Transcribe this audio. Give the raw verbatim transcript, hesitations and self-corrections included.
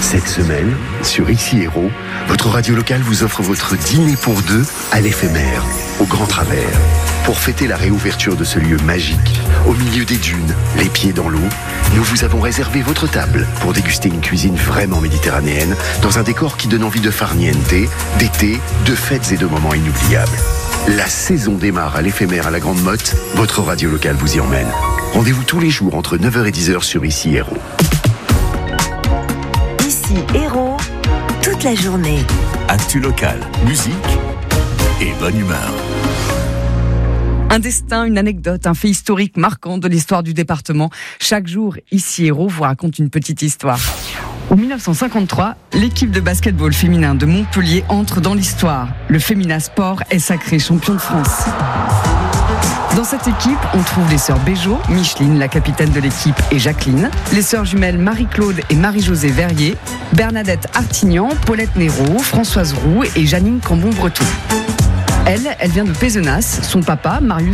Cette semaine, sur Ici Héros, votre radio locale vous offre votre dîner pour deux à l'éphémère, au Grand Travers. Pour fêter la réouverture de ce lieu magique, au milieu des dunes, les pieds dans l'eau, nous vous avons réservé votre table pour déguster une cuisine vraiment méditerranéenne dans un décor qui donne envie de farniente, d'été, de fêtes et de moments inoubliables. La saison démarre à l'éphémère à la Grande Motte, votre radio locale vous y emmène. Rendez-vous tous les jours entre neuf heures et dix heures sur Ici Héros. Ici Héros, toute la journée. Actu locale, musique et bonne humeur. Un destin, une anecdote, un fait historique marquant de l'histoire du département. Chaque jour, Ici Héros vous raconte une petite histoire. En dix-neuf cent cinquante-trois, l'équipe de basketball féminin de Montpellier entre dans l'histoire. Le Femina Sport est sacré champion de France. Dans cette équipe, on trouve les sœurs Béjot, Micheline, la capitaine de l'équipe, et Jacqueline, les sœurs jumelles Marie-Claude et Marie-Josée Verrier, Bernadette Artignan, Paulette Néraud, Françoise Roux et Janine Cambon-Breton. Elle, elle vient de Pézenas. Son papa, Marius